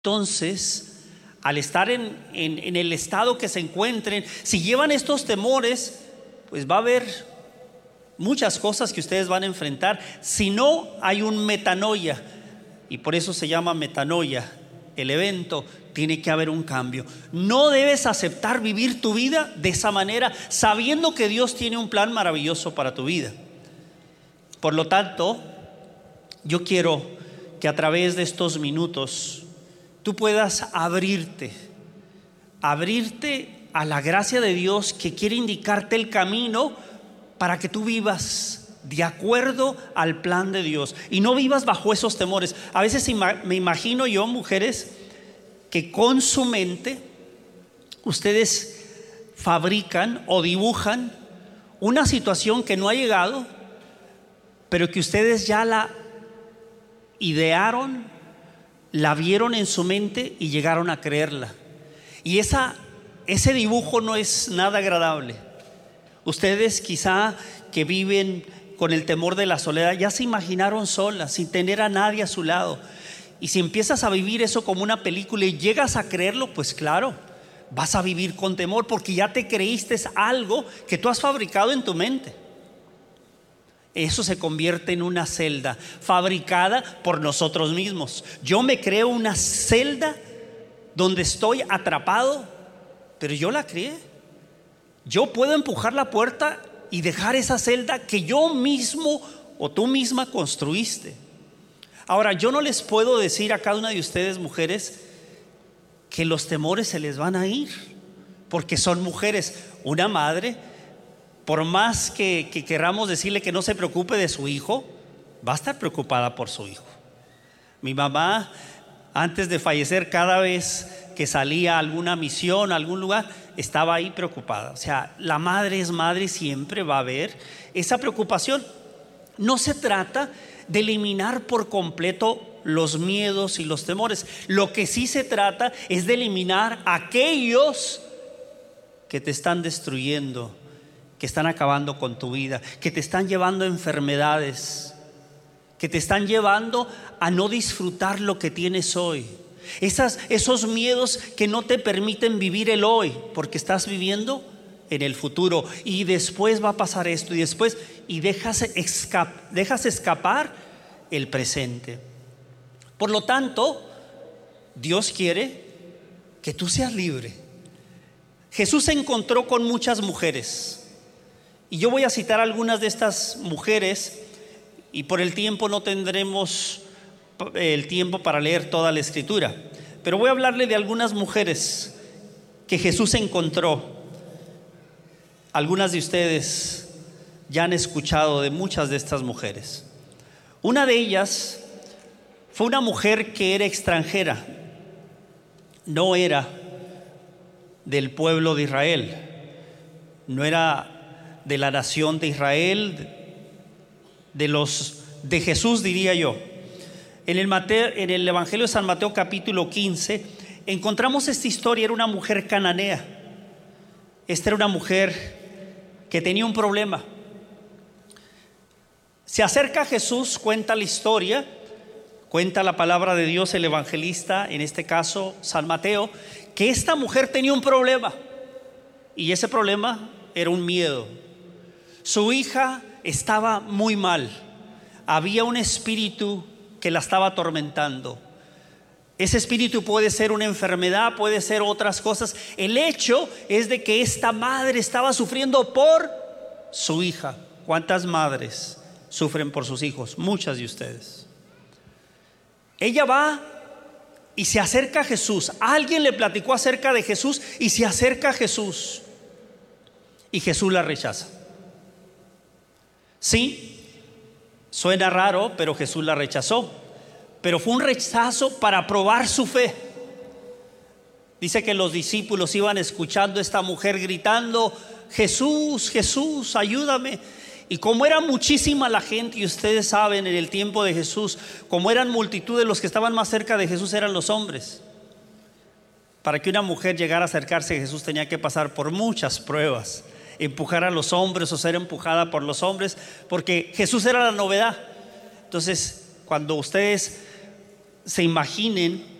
Entonces, al estar en el estado que se encuentren, si llevan estos temores, pues va a haber muchas cosas que ustedes van a enfrentar. Si no, hay un metanoia, y por eso se llama metanoia el evento. Tiene que haber un cambio. No debes aceptar vivir tu vida de esa manera, sabiendo que Dios tiene un plan maravilloso para tu vida. Por lo tanto, yo quiero que a través de estos minutos tú puedas abrirte a la gracia de Dios, que quiere indicarte el camino para que tú vivas de acuerdo al plan de Dios y no vivas bajo esos temores. A veces me imagino yo, mujeres, que con su mente ustedes fabrican o dibujan una situación que no ha llegado, pero que ustedes ya la idearon, la vieron en su mente y llegaron a creerla. Y ese dibujo no es nada agradable. Ustedes quizá que viven con el temor de la soledad, ya se imaginaron solas, sin tener a nadie a su lado. Y si empiezas a vivir eso como una película y llegas a creerlo, pues claro, vas a vivir con temor, porque ya te creíste algo que tú has fabricado en tu mente. Eso se convierte en una celda fabricada por nosotros mismos. Yo me creo una celda donde estoy atrapado, pero yo la creé. Yo puedo empujar la puerta y dejar esa celda que yo mismo o tú misma construiste. Ahora, yo no les puedo decir a cada una de ustedes, mujeres, que los temores se les van a ir, porque son mujeres. Una madre, por más que queramos decirle que no se preocupe de su hijo, va a estar preocupada por su hijo. Mi mamá, antes de fallecer, cada vez que salía a alguna misión, a algún lugar, estaba ahí preocupada. O sea, la madre es madre, siempre va a haber esa preocupación. No se trata de eliminar por completo los miedos y los temores. Lo que sí se trata es de eliminar aquellos que te están destruyendo, que están acabando con tu vida, que te están llevando a enfermedades, que te están llevando a no disfrutar lo que tienes hoy. Esos miedos que no te permiten vivir el hoy, porque estás viviendo en el futuro, y después va a pasar esto, y después, y dejas escapar el presente. Por lo tanto, Dios quiere que tú seas libre. Jesús se encontró con muchas mujeres, y yo voy a citar algunas de estas mujeres, y por el tiempo no tendremos el tiempo para leer toda la escritura, pero voy a hablarle de algunas mujeres que Jesús encontró. Algunas de ustedes ya han escuchado de muchas de estas mujeres. Una de ellas fue una mujer que era extranjera, no era del pueblo de Israel, no era de la nación de Israel, de Jesús, diría yo. En el Evangelio de San Mateo capítulo 15 encontramos esta historia. Era una mujer cananea. Esta era una mujer que tenía un problema. Se acerca a Jesús, cuenta la historia, cuenta la palabra de Dios el evangelista, en este caso San Mateo, que esta mujer tenía un problema, y ese problema era un miedo. Su hija estaba muy mal, había un espíritu que la estaba atormentando. Ese espíritu puede ser una enfermedad, puede ser otras cosas. El hecho es de que esta madre estaba sufriendo por su hija. ¿Cuántas madres sufren por sus hijos? Muchas de ustedes. Ella va y se acerca a Jesús. Alguien le platicó acerca de Jesús y se acerca a Jesús, y Jesús la rechaza. Sí, suena raro, pero Jesús la rechazó. Pero fue un rechazo para probar su fe. Dice que los discípulos iban escuchando a esta mujer gritando: Jesús, Jesús, ayúdame. Y como era muchísima la gente, y ustedes saben, en el tiempo de Jesús, como eran multitudes, los que estaban más cerca de Jesús eran los hombres. Para que una mujer llegara a acercarse a Jesús tenía que pasar por muchas pruebas, empujar a los hombres o ser empujada por los hombres, porque Jesús era la novedad. Entonces, cuando ustedes se imaginen